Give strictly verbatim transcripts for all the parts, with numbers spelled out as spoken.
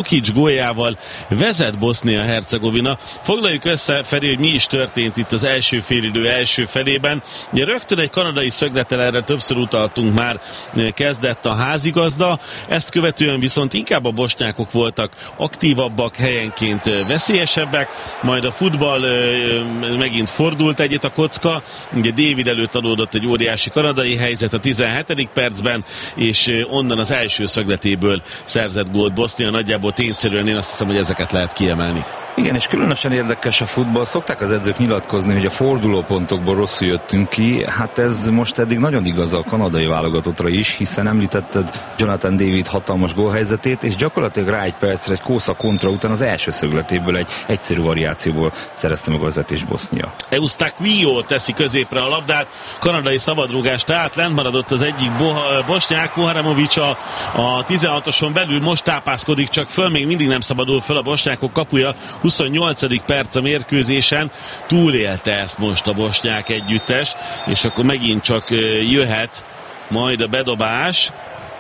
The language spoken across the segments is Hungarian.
Lukic góljával vezet Bosznia-Hercegovina. Foglaljuk össze, Feri, hogy mi is történt itt az első félidő első felében. Ugye rögtön egy kanadai szöglettel, erre többször utaltunk már, kezdett a házigazda, ezt követően viszont inkább a bosnyákok voltak aktívabbak, helyenként veszélyesebbek, majd a futball megint fordult egyet a kocka, ugye David előtt adódott egy óriási kanadai helyzet a tizenhetedik percben, és onnan az első szögletéből szerzett gólt Bosznia, nagyjából tényszerűen én azt hiszem, hogy ezeket lehet kiemelni. Igen, és különösen érdekes a futball. Szokták az edzők nyilatkozni, hogy a fordulópontokból rosszul jöttünk ki. Hát ez most eddig nagyon igaz a kanadai válogatottra is, hiszen említetted Jonathan David hatalmas gólhelyzetét, és gyakorlatilag rá egy percre egy kósza kontra után az első szögletéből egy egyszerű variációból szerezte meg a vezetés Bosznia. Eustáquio teszi középre a labdát, kanadai szabadrúgás, tehát lent maradott az egyik bo- bosnyák, Muharemovic a, a tizenhatoson belül, most tápászkodik csak föl, még mindig nem szabadul föl a bosnyákok kapuja. huszonnyolcadik perc a mérkőzésen, túlélte ezt most a bosnyák együttes, és akkor megint csak jöhet majd a bedobás,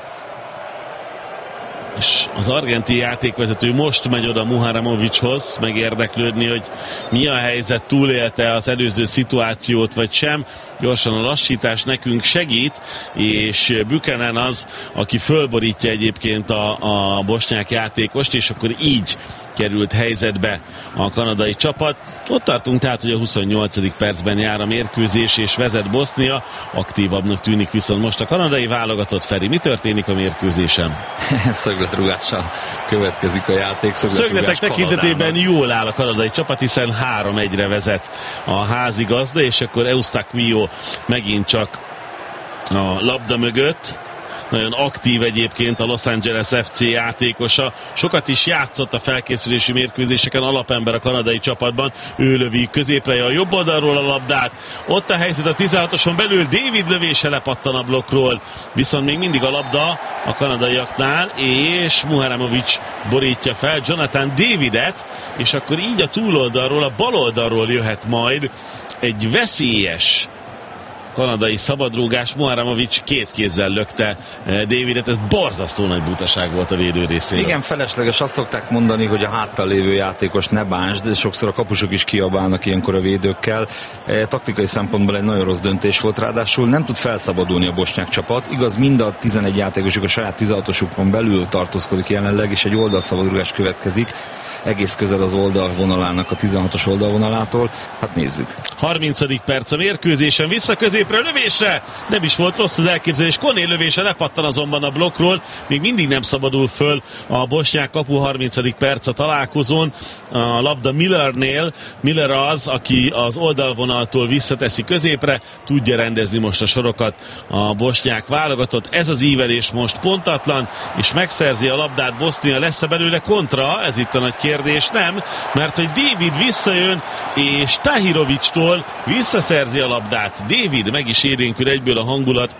és az argentin játékvezető most megy oda Muharemovichoz megérdeklődni, hogy mi a helyzet, túlélte az előző szituációt vagy sem. Gyorsan a lassítás nekünk segít, és Buchanan az, aki fölborítja egyébként a, a bosnyák játékost, és akkor így került helyzetbe a kanadai csapat. Ott tartunk tehát, hogy a huszonnyolcadik percben jár a mérkőzés, és vezet Bosznia, aktívabbnak tűnik viszont most a kanadai válogatott. Feri, mi történik a mérkőzésen? Szögletrúgással következik a játék. Szögletek tekintetében jól áll a kanadai csapat, hiszen három egyre vezet a házigazda, és akkor Eustáquio megint csak a labda mögött. Nagyon aktív egyébként a Los Angeles ef cé játékosa. Sokat is játszott a felkészülési mérkőzéseken, alapember a kanadai csapatban. Ő lövi középre a jobb oldalról a labdát. Ott a helyzet a tizenhatoson belül, David lövése lepattan a blokkról. Viszont még mindig a labda a kanadaiaknál, és Muharemovic borítja fel Jonathan Davidet, és akkor így a túloldalról, a baloldalról jöhet majd egy veszélyes kanadai szabadrúgás. Muharemovic két kézzel lökte Davidet, ez borzasztó nagy butaság volt a védő részéről. Igen, felesleges, azt szokták mondani, hogy a háttal lévő játékos ne bánsd, de sokszor a kapusok is kiabálnak ilyenkor a védőkkel. E, taktikai szempontból egy nagyon rossz döntés volt, ráadásul nem tud felszabadulni a bosnyák csapat. Igaz, mind a tizenegy játékosuk a saját tizenhatosukon belül tartózkodik jelenleg, és egy oldalszabadrúgás következik egész közel az oldalvonalának, a tizenhatos oldalvonalától. Hát nézzük. harmincadik perc a mérkőzésen, vissza középre lövésre, nem is volt rossz az elképzelés, Koné lövése lepattan azonban a blokkról, még mindig nem szabadul föl a bosnyák kapu. harmincadik perc a találkozón, a labda Millernél. Miller az, aki az oldalvonaltól visszateszi középre, tudja rendezni most a sorokat a bosnyák válogatott. Ez az ívelés most pontatlan, és megszerzi a labdát Bosznia. Lesz-e belőle kontra? Ez itt a nagy kérdés. Nem, mert hogy David visszajön, és Tahirovictól visszaszerzi a labdát. David meg is élénkül egyből a hangulat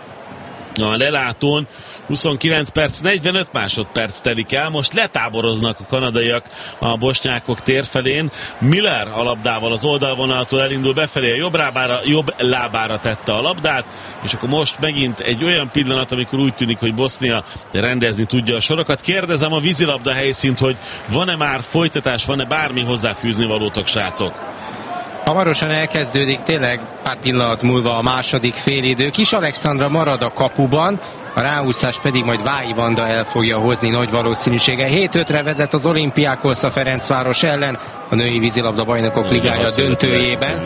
a lelátón. huszonkilenc perc, negyvenöt másodperc telik el, most letáboroznak a kanadaiak a bosnyákok térfelén. Miller a labdával az oldalvonaltól elindul befelé, a jobb lábára, jobb lábára tette a labdát, és akkor most megint egy olyan pillanat, amikor úgy tűnik, hogy Bosznia rendezni tudja a sorokat. Kérdezem a vízilabda helyszínt, hogy van-e már folytatás, van-e bármi hozzáfűzni valótok, srácok? Hamarosan elkezdődik, tényleg pár pillanat múlva a második félidő. Kis Alexandra marad a kapuban, a ráúszás pedig majd Vályi Vanda el fogja hozni nagy valószínűséggel. hét ötre vezet az Olimpiákosz a Ferencváros ellen a női vízilabda bajnokok ligája döntőjében,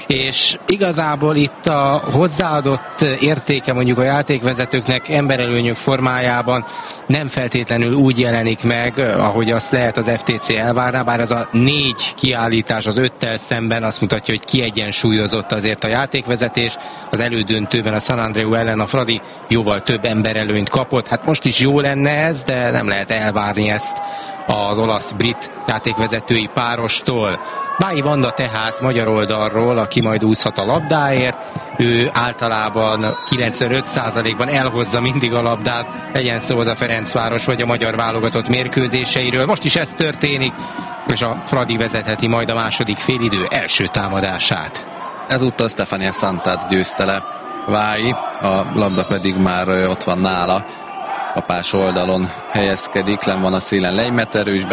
és igazából itt a hozzáadott értéke mondjuk a játékvezetőknek emberelőnyök formájában nem feltétlenül úgy jelenik meg, ahogy azt lehet az ef té cé elvárná, bár ez a négy kiállítás az öttel szemben azt mutatja, hogy kiegyensúlyozott azért a játékvezetés. Az elődöntőben a San Andreu ellen a Fradi jóval több emberelőnyt kapott. Hát most is jó lenne ez, de nem lehet elvárni ezt az olasz-brit játékvezetői párostól. Vályi Vanda tehát magyar oldalról, aki majd úszhat a labdáért, ő általában kilencvenöt százalékban elhozza mindig a labdát, legyen szó a Ferencváros vagy a magyar válogatott mérkőzéseiről. Most is ez történik, és a Fradi vezetheti majd a második félidő első támadását. Ezúttal Stefania Santát győzte le Vályi, a labda pedig már ott van nála, kapás oldalon helyezkedik, len van a szélen Lejmeter, ő is